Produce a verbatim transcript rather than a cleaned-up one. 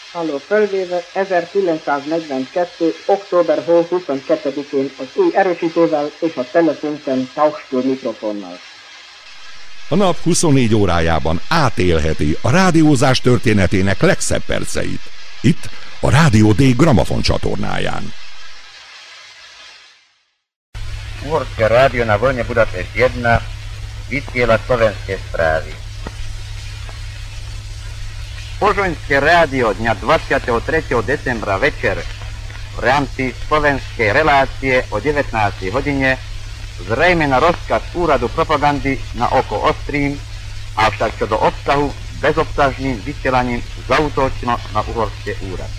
Halló, fölvéve ezerkilencszáznegyvenkettő. október huszonkettedikén az új erősítővel és a Telefunken Tauchstuhl mikrofonnal. A nap huszonnégy órájában átélheti a rádiózás történetének legszebb perceit. Itt a Rádió D Gramofon csatornáján. Uhorské rádio na vlne Budapešť jedna vysiela slovenské správy. Požoňské rádio dňa dvadsiateho tretieho decembra večer v rámci slovenskej relácie o devätnástej hodine zrejme na rozkaz úradu propagandy na oko ostrým, avšak čo do obsahu bezobsažným vysielaním zaútočilo na uhorské úrad.